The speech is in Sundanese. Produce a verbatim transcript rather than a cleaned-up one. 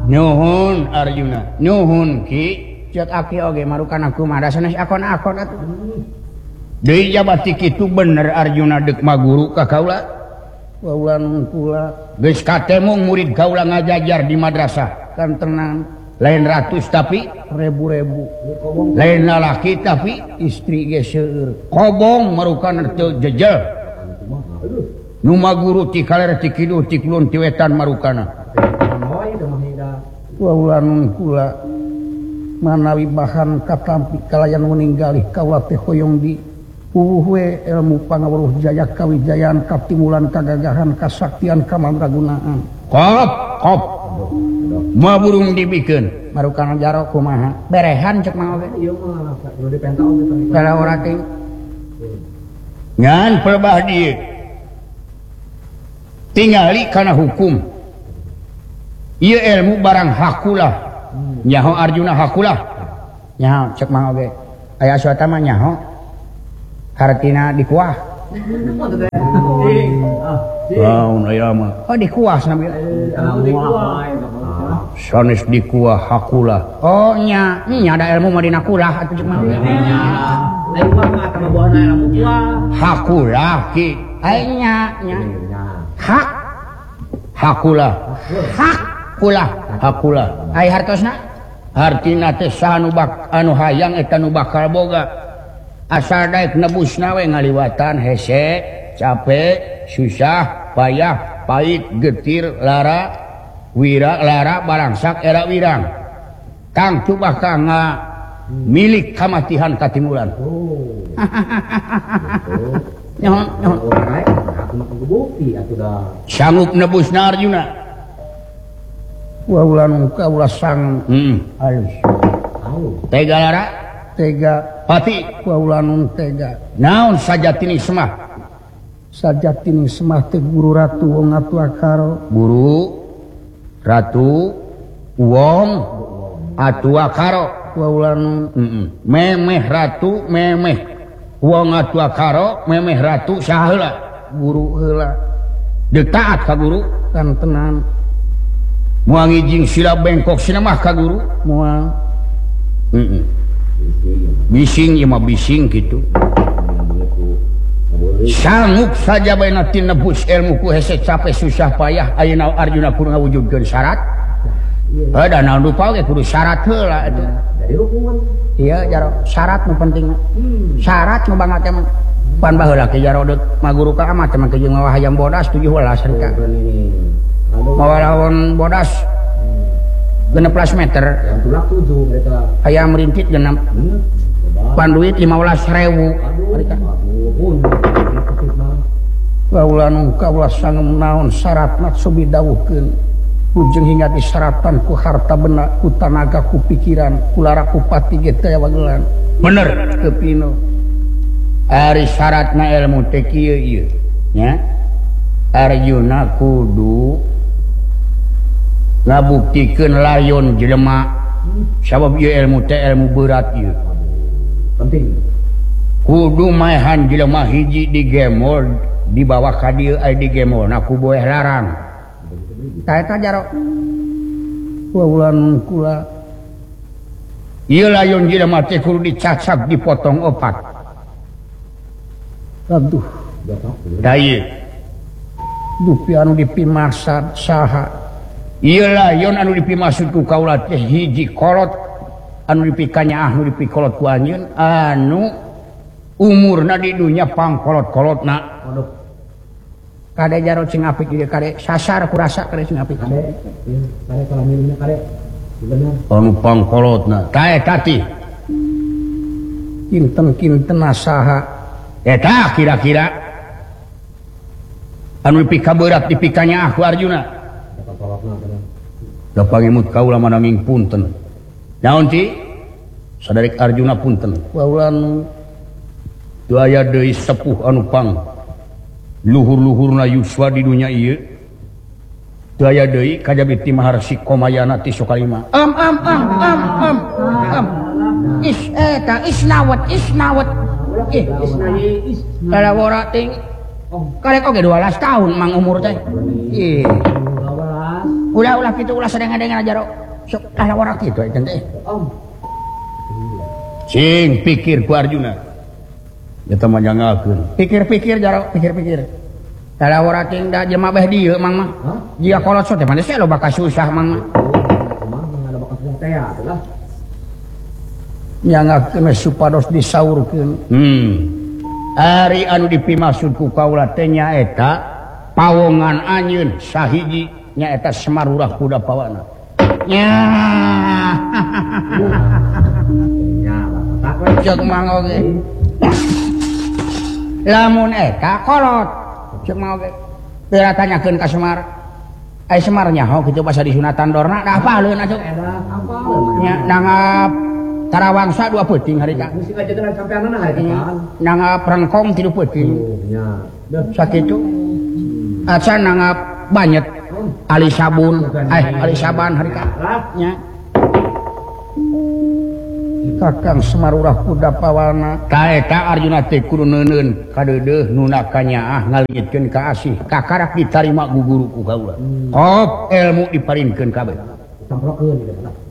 Nuhun Arjuna, nuhun Ki. Cek aki oge marukana kumaha sanes akon-akon atuh. Deui jabati kitu bener Arjuna deuk maguru ka kaula. Kaula nuhun kula. Geus katemung murid kaula ngajajar di madrasah. Kan tenang. Lain ratus tapi ribu-ribu. Lain lalaki tapi istri ge seueur. Kobong marukana teu jejel. Nu maguru ti kaler ti kidu ti kulon ti wetan marukana. Kaula nuhun kula manawi bahan katampi kalayan meninggalih kaula teh hoyong di puuh we ilmu pangawruh jaya kawijayaan katimulan kagagahan kasaktian kamandragunaan. Kop kop maburung dibikeun marukana jaro kumaha berehan cek mah oge ieu mah kudu dipenta oge teh kalau ora teh ngan perbah dieu tingali kana hukum ieu ilmu barang hakulah nyaho Arjuna hakulah nyaho cek mah oge aya suata mah nyaho hartina dikuah laun aya mah oh dikuah sambil sanes dikuah hakulah oh nya nya ada ilmu mah dina kulah atuh cek mah nya aing mah mah bohona ilmu kuah hakulah Ki aing nya nya hak hakulah hak kulah hakulah ai hartosna artina teh sanu bak anu hayang eta nu bakal boga asal daek nebusna we ngaliwatan hese capek susah payah pait getir lara wira lara barangsak era wirang kang coba kang milik kamatihan katimulan nyon nyon aku mah bukti atuh da sanggup nebusna Arjuna ulah kaula sang halus tega lara tega pati kaula nun tega naon sajatini semah sajatini semah teh guru ratu wong atu akaro guru ratu wong atu akaro kaula nun memeh ratu memeh wong atu akaro memeh ratu saheula guru heula deuk taat ka guru kan tenan moal ngijing sila bengkok sina mah ka guru moal heeh bising ieu mah bising kitu sanggup saja bae nanti nebus ilmu ku hese capek susah payah ayeuna Arjuna kudu ngawujudkeun syarat ada naon rupa ge kudu syarat heula eta jadi hukuman iya jaro syarat nu penting syarat nu banget emang pan baheula ke jaro deuk maguru ka amat mah ke jeung hayam bodas tujuh belas reka mawalawan bodas genep belas meter aya merintit genep pan duit lima belas ribu kaula nu kaula sangem naon syaratna sobi dawuhkeun ujung hingga disyaratan ku harta benda ku tanaga ku pikiran ku lara ku pati ge teh wagelan bener kepino ari syaratna ilmu teh kieu ieu nya Arjuna kudu ngabuktikeun layon jelema sabab ieu ilmu teh ilmu berat ieu penting kudu maehan jelema hiji di gemol di bawah ka dieu aya di gemol na ku boeh larang ta eta jaro waulan kula ieu layon jelema teh kudu dicacak dipotong opat aduh da ieu dupi anu dipimaksud saha ieu layon anu dipimaksud ku kaula teh hiji kolot anu dipikanya anu dipikolot ku anjeun anu umurna di dunya pangkolot-kolotna kade jaro cing apik ieu kade sasar ku rasa kade cing apik kade kade kalaminna kade bener anu pangkolotna ta eta ti kinten-kinten saha eta kira-kira anu dipika berat dipikanya aku Arjuna da pangemut kaula mananging punten naon ti sadarik Arjuna punten kaulan teu aya deui sepuh anu pang luhur-luhurna yuswa di dunya ieu teu aya deui kajabi ti maharsi komayana ti sokalima am am am am am am is eta isnawat isnawat ih isnayi kada ora ting karek oge dua belas tahun mang umur teh ih dua belas ulah-ulah kitu ulah sedeng-dengan aja ro. Sok ada orang kitu eta teh. Cing pikir ku Arjuna. Eta mah jangakeun. Pikir-pikir jaro, pikir-pikir. Tara orang ting da jelema beh dieu mang mah. Jia kolot teh mah saya loba kasusah mang mah. Mang ada bakas teh atuh. Nyangakeun supados disaurkeun. Hmm. Ari anu dipimaksud ku kaula teh nyaeta pawongan anjeun sahiji nyaeta Semarurah Kudapawana. Nya. Cek mang oge. Lamun eta kolot. Cek mang oge. Teu tanyakeun ka Semar. Ai Semar nyaho kitu basa di sunatan dorna da apaleun atuh. Nya nangap tarawangsa dua peuting harita. Mesti ngajeun sampeanna harita. Nangap rengkong tilu peuting. Nya. Sakitu. Acan nangap banyet ali sabun, eh ali saban harita. Nya. Kakang Semarurah Kudapawana ka eta Arjuna teh kudu neuneun kadeudeuh nu nakanyaah ngaliitkeun ka asih kakarak ditarima guguru ku kaula. Kok ilmu diparinkeun kabeh. Samprokeun